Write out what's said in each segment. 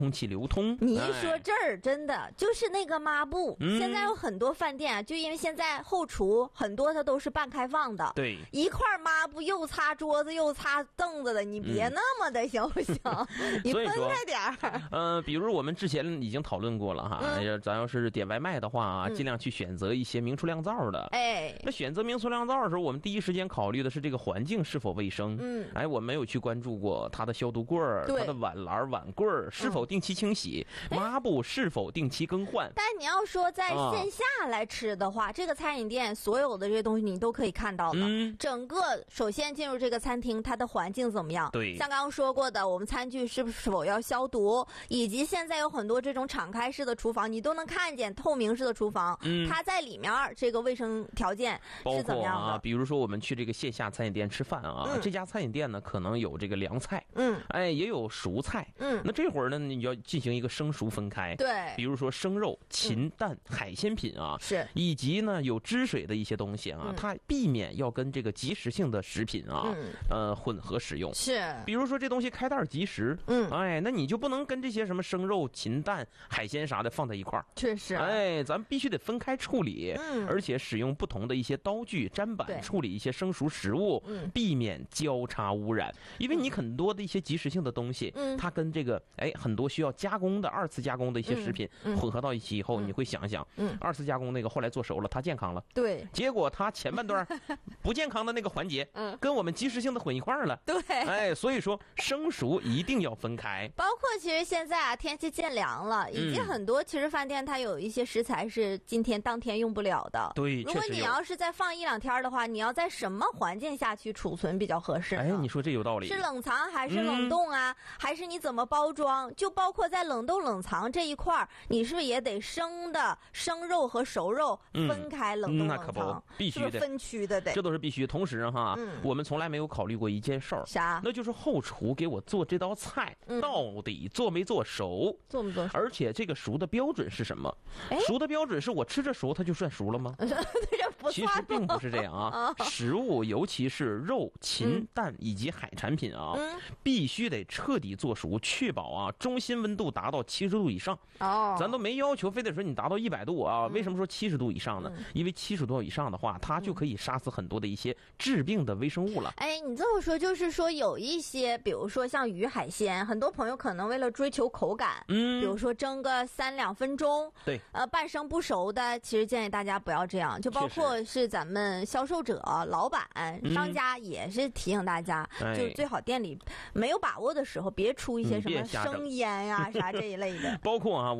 空气流通。 你一说这儿，真的就是那个抹布，现在有很多饭店啊，就因为现在后厨很多它都是半开放的， 对， 一块抹布又擦桌子又擦凳子的，你别那么的行不行？你分开点儿。 比如我们之前已经讨论过了哈，咱要是点外卖的话，尽量去选择一些明厨亮灶的。那选择明厨亮灶的时候，我们第一时间考虑的是这个环境是否卫生。我没有去关注过它的消毒柜儿、它的碗篮、碗柜儿是否定期清洗，抹布是否定期更换。 但你要说在线下来吃的话，这个餐饮店所有的这些东西你都可以看到的。整个首先进入这个餐厅，它的环境怎么样？ 对， 像刚刚说过的，我们餐具是否要消毒，以及现在有很多这种敞开式的厨房，你都能看见透明式的厨房，它在里面这个卫生条件是怎么样的？ 包括比如说我们去这个线下餐饮店吃饭这家餐饮店呢可能有这个凉菜，也有熟菜，那这会儿呢你要进行一个生熟分开， 对， 比如说生肉、禽蛋、海鲜品是， 以及呢有汁水的一些东西它避免要跟这个即食性的食品混合使用， 是， 比如说这东西开袋即食，那你就不能跟这些什么生肉、禽蛋、海鲜啥的放在一块儿， 确实， 咱必须得分开处理，而且使用不同的一些刀具、砧板处理一些生熟食物，避免交叉污染。因为你很多的一些即食性的东西，它跟这个很多需要加工的二次加工的一些食品混合到一起以后，你会想想，二次加工那个后来做熟了，它健康了， 对， 结果它前半段不健康的那个环节，跟我们即食性的混一块儿了， 对， 所以说生熟一定要分开。 包括其实现在天气渐凉了，以及很多其实饭店它有一些食材是今天当天用不了的。 对， 如果你要是再放1-2天的话，你要在什么环境下去储存比较合适呢？ 你说这有道理。 是冷藏还是冷冻啊？还是你怎么包装？就包括在冷冻冷藏这一块，你是不是也得生肉和熟肉分开冷冻冷藏？ 那可不，必须的， 是不是分区的得？ 这都是必须。同时我们从来没有考虑过一件事儿， 啥？ 那就是后厨给我做这道菜到底做没做熟？ 做没做熟？ 而且这个熟的标准是什么？熟的标准是我吃着熟它就算熟了吗？其实并不是这样食物尤其是肉、禽蛋以及海产品必须得彻底做熟，确保中心温度达到70度以上。咱都没要求非得说你达到100度为什么说70度以上呢？因为70度以上的话，它就可以杀死很多的一些致病的微生物了。 你这么说就是说有一些，比如说像鱼海鲜，很多朋友可能为了追求口感，比如说蒸个3-2分钟， 对， 半生不熟的，其实建议大家不要这样。就包括是咱们销售者、老板、商家也是提醒大家，就是最好店里没有把握的时候，别出一些什么生腌呀啥这一类的。 包括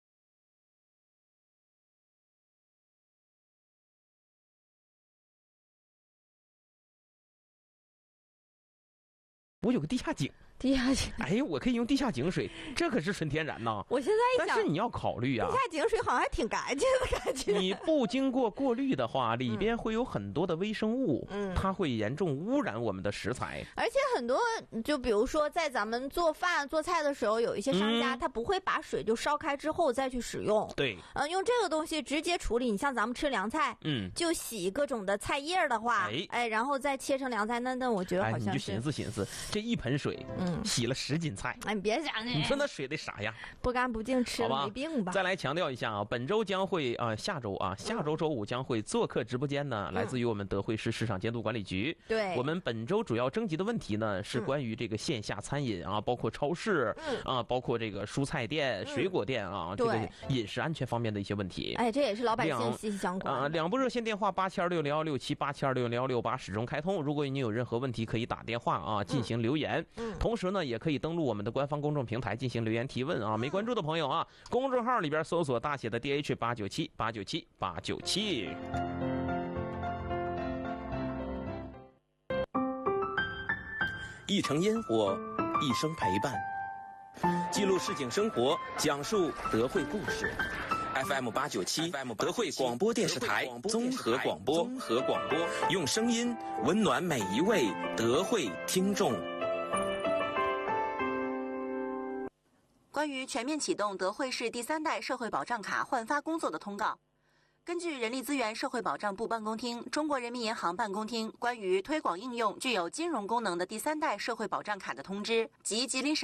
我有个地下井。我可以用地下井水，这可是纯天然呐。 我现在但是你要考虑地下井水好像还挺干净的感觉。 你不经过过滤的话，里边会有很多的微生物，它会严重污染我们的食材。 而且很多，就比如说在咱们做饭做菜的时候，有一些商家他不会把水就烧开之后再去使用。 对， 用这个东西直接处理。你像咱们吃凉菜，就洗各种的菜叶的话，然后再切成凉菜，那我觉得好像是。 你就寻思寻思，这一盆水。洗了10斤菜， 你别想你说那水得啥样？ 不干不净吃了没病吧？ 再来强调一下本周将会下周周五将会做客直播间呢，来自于我们德惠市市场监督管理局。 对， 我们本周主要征集的问题呢是关于这个线下餐饮包括超市包括这个蔬菜店、水果店这个饮食安全方面的一些问题。 这也是老百姓息息相关 2部热线电话826267、826268始终开通。如果你有任何问题，可以打电话进行留言。同时呢，也可以登录我们的官方公众平台进行留言提问没关注的朋友公众号里边搜索大写的 DH897 一城烟火，一生陪伴，记录市井生活，讲述德惠故事。FM897德惠广播电视台综合广播，用声音温暖每一位德惠听众。 关于全面启动德惠市第3代社会保障卡换发工作的通告，根据人力资源社会保障部办公厅、中国人民银行办公厅关于推广应用具有金融功能的第3代社会保障卡的通知及吉林省